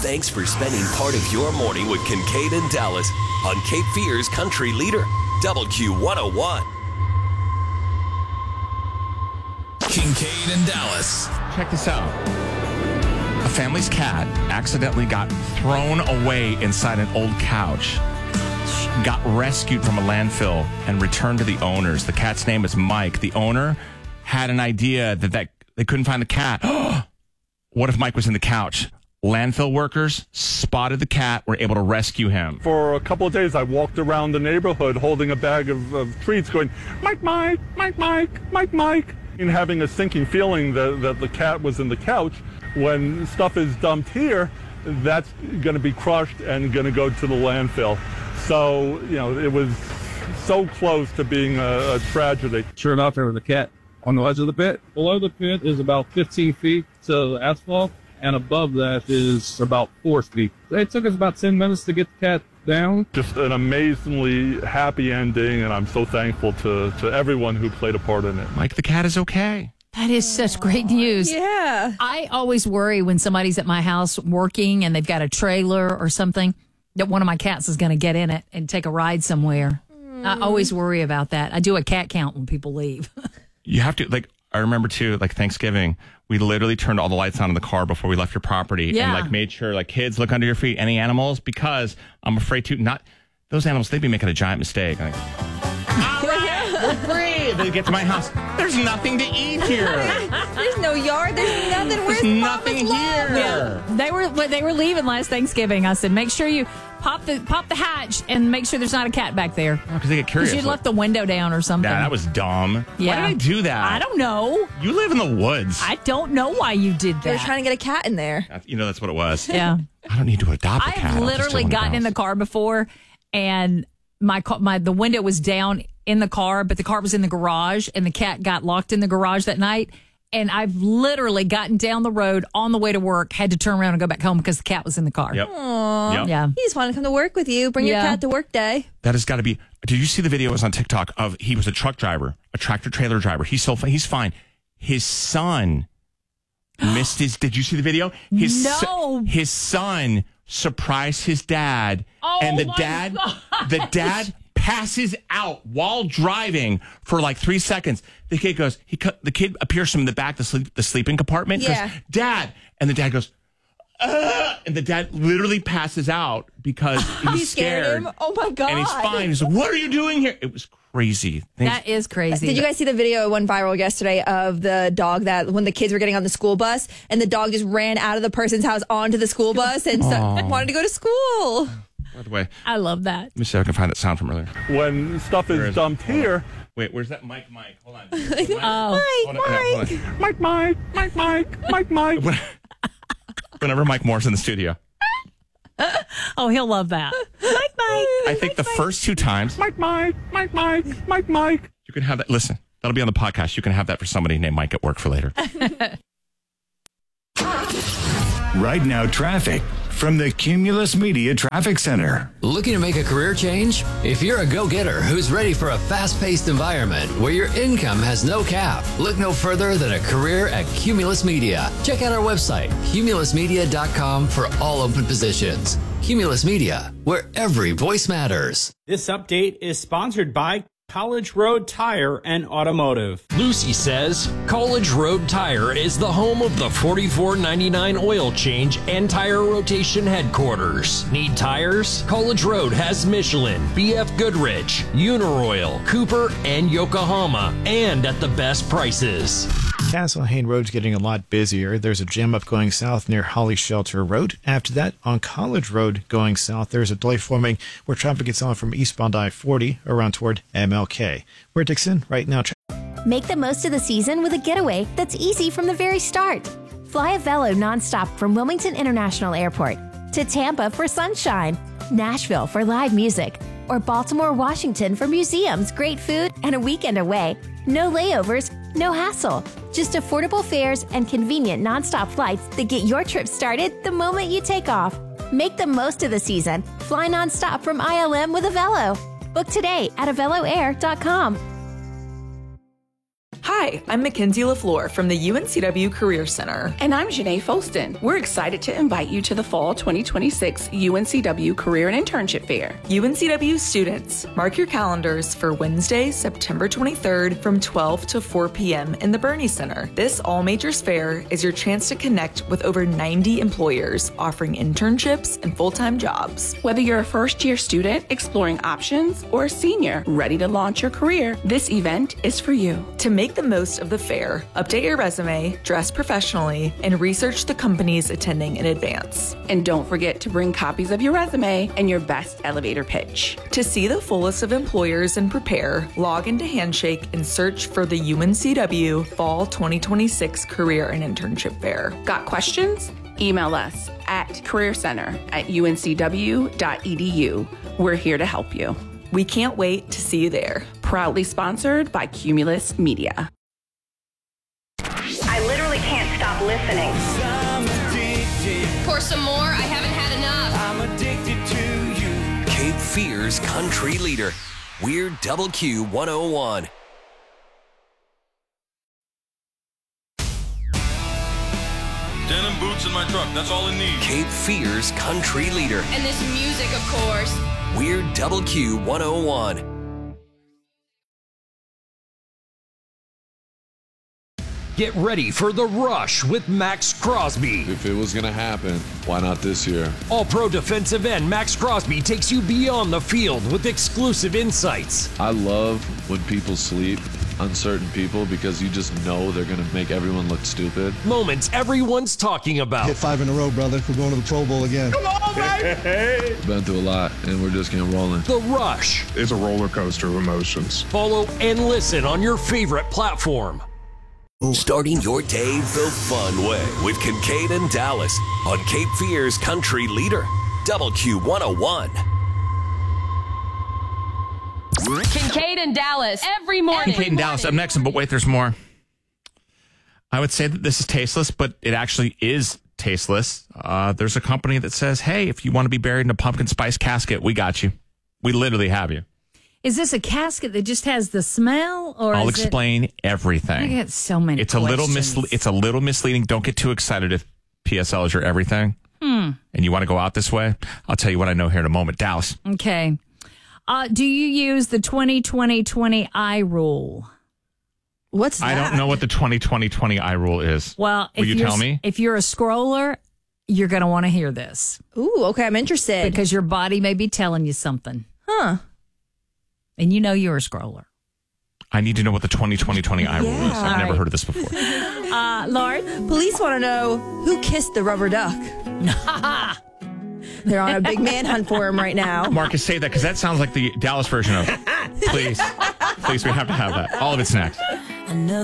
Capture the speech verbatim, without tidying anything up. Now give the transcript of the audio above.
Thanks for spending part of your morning with Kincaid and Dallas on Cape Fear's Country Leader, W Q one oh one. Kincaid and Dallas. Check this out. A family's cat accidentally got thrown away inside an old couch, got rescued from a landfill, and returned to the owners. The cat's name is Mike. The owner had an idea that, that they couldn't find the cat. What if Mike was in the couch? Landfill workers spotted the cat, were able to rescue him. For a couple of days, I walked around the neighborhood holding a bag of, of treats going, Mike, Mike, Mike, Mike, Mike, Mike, and having a sinking feeling that, that the cat was in the couch. When stuff is dumped here, that's going to be crushed and going to go to the landfill. So, you know, it was so close to being a, a tragedy. Sure enough, there was a cat on the edge of the pit. Below the pit is about fifteen feet to asphalt, and above that is about four feet. It took us about ten minutes to get the cat down. Just an amazingly happy ending, and I'm so thankful to, to everyone who played a part in it. Mike the cat is okay. That is such great news. Yeah. I always worry when somebody's at my house working and they've got a trailer or something that one of my cats is going to get in it and take a ride somewhere. Mm. I always worry about that. I do a cat count when people leave. You have to, like, I remember too, like Thanksgiving, we literally turned all the lights on in the car before we left your property Yeah. and like made sure, like, kids, look under your feet, any animals, because I'm afraid to not, those animals, they'd be making a giant mistake. Like, all right, we're free. They get to my house. There's nothing to eat here. There's no yard. There's nothing. Where's There's nothing here. Yeah. They were when they were leaving last Thanksgiving. I said, make sure you pop the pop the hatch and make sure there's not a cat back there. Because they get curious. Because you like, left the window down or something. Nah, that was dumb. Yeah. Why did I do that? I don't know. You live in the woods. I don't know why you did that. They're trying to get a cat in there. That's- you know, that's what it was. Yeah. I don't need to adopt a cat. I've I'll just literally live gotten house. in the car before and my ca- my the window was down in the car, but the car was in the garage and the cat got locked in the garage that night. And I've literally gotten down the road on the way to work, had to turn around and go back home because the cat was in the car. Yep. Aww. Yep. Yeah. He just wanted to come to work with you. Bring Yeah. your cat to work day. That has got to be. Did you see the video? It was on TikTok of he was a truck driver, a tractor trailer driver. He's so he's fine. His son missed his. Did you see the video? His No. son, his son surprised his dad, Oh, and the my dad, gosh. the dad passes out while driving for like three seconds. The kid goes. He cut. The kid appears from the back, the sleep, the sleeping compartment. Goes, Yeah. Dad, and the dad goes. Uh, and the dad literally passes out because he's He scared scared. him? Oh, my God. And he's fine. He's like, "What are you doing here?" It was crazy. Things- That is crazy. Did you guys see the video that went viral yesterday of the dog that when the kids were getting on the school bus and the dog just ran out of the person's house onto the school bus and so, wanted to go to school? By the way, I love that. let me see if I can find that sound from earlier. When stuff Where is is it? dumped Hold here, on. Wait, where's that Mike? Mike, hold on. Mike, Oh, hold on, hold on. Mike, Mike, Mike, Mike, Mike, Mike. Whenever Mike Moore's in the studio, oh, he'll love that. Mike, Mike. I think the first two times Mike, Mike, Mike, Mike, Mike, Mike. you can have that. Listen, that'll be on the podcast. You can have that for somebody named Mike at work for later. Right now, traffic from the Cumulus Media Traffic Center. Looking to make a career change? If you're a go-getter who's ready for a fast-paced environment where your income has no cap, look no further than a career at Cumulus Media. Check out our website, cumulus media dot com, for all open positions. Cumulus Media, where every voice matters. This update is sponsored by College Road Tire and Automotive. Lucy says College Road Tire is the home of the forty-four ninety-nine oil change and tire rotation headquarters. Need tires? College Road has Michelin, B F Goodrich, Uniroyal, Cooper, and Yokohama, and at the best prices. Castle Hayne Road's getting a lot busier. There's a jam up going south near Holly Shelter Road. After that, on College Road going south, there's a delay forming where traffic gets on from eastbound I forty around toward M L K. We're Dixon right now. Make the most of the season with a getaway that's easy from the very start. Fly a Velo nonstop from Wilmington International Airport to Tampa for sunshine, Nashville for live music, or Baltimore, Washington for museums, great food, and a weekend away. No layovers, no hassle. Just affordable fares and convenient nonstop flights that get your trip started the moment you take off. Make the most of the season. Fly nonstop from I L M with Avelo. Book today at avelo air dot com. Hi, Hi, I'm Mackenzie LaFleur from the U N C W Career Center. And I'm Janae Folston. We're excited to invite you to the Fall twenty twenty-six U N C W Career and Internship Fair. U N C W students, mark your calendars for Wednesday, September twenty-third from twelve to four p.m. in the Bernie Center. This all majors fair is your chance to connect with over ninety employers offering internships and full-time jobs. Whether you're a first-year student exploring options or a senior ready to launch your career, this event is for you. To make the most of the fair, update your resume, dress professionally, and research the companies attending in advance. And don't forget to bring copies of your resume and your best elevator pitch. To see the full list of employers and prepare, log into Handshake and search for the U N C W Fall twenty twenty-six Career and Internship Fair. Got questions? Email us at career center at u n c w dot e d u. We're here to help you. We can't wait to see you there. Proudly sponsored by Cumulus Media. I literally can't stop listening. Pour some more? I haven't had enough. I'm addicted to you. Cape Fear's country leader. We're Double Q one oh one. Denim boots in my truck. That's all it needs. Cape Fear's country leader. And this music, of course. We're Double Q one oh one. Get ready for The Rush with Max Crosby. If it was going to happen, why not this year? All-pro defensive end Max Crosby takes you beyond the field with exclusive insights. I love when people sleep, uncertain people, because you just know they're going to make everyone look stupid. Moments everyone's talking about. Hit five in a row, brother. We're going to the Pro Bowl again. Come on, baby! Been through a lot, and we're just getting rolling. The Rush. It's a roller coaster of emotions. Follow and listen on your favorite platform. Starting your day the fun way with Kincaid and Dallas on Cape Fear's country leader, Double Q one oh one. Kincaid and Dallas every morning. Kincaid and Dallas up next, but wait, there's more. I would say that this is tasteless, but it actually is tasteless. Uh, there's a company that says, hey, if you want to be buried in a pumpkin spice casket, we got you. We literally have you. Is this a casket that just has the smell, or I'll is explain it... everything. I get so many. It's a little questions. misle- It's a little misleading. Don't get too excited if P S L is your everything, Hmm. and you want to go out this way. I'll tell you what I know here in a moment. Dallas. Okay. Uh, do you use the twenty twenty twenty I rule? What's that? I don't know what the twenty twenty twenty I rule is. Well, will if you you're, tell me? If you're a scroller, you're going to want to hear this. Ooh, okay, I'm interested. Because your body may be telling you something. Huh. And you know you're a scroller. I need to know what the twenty twenty twenty I rule is. I've All never right. heard of this before. Uh, Lord? Police want to know who kissed the rubber duck. They're on a big manhunt for him right now. Marcus, say that because that sounds like the Dallas version of please. Please, we have to have that. All of it's next.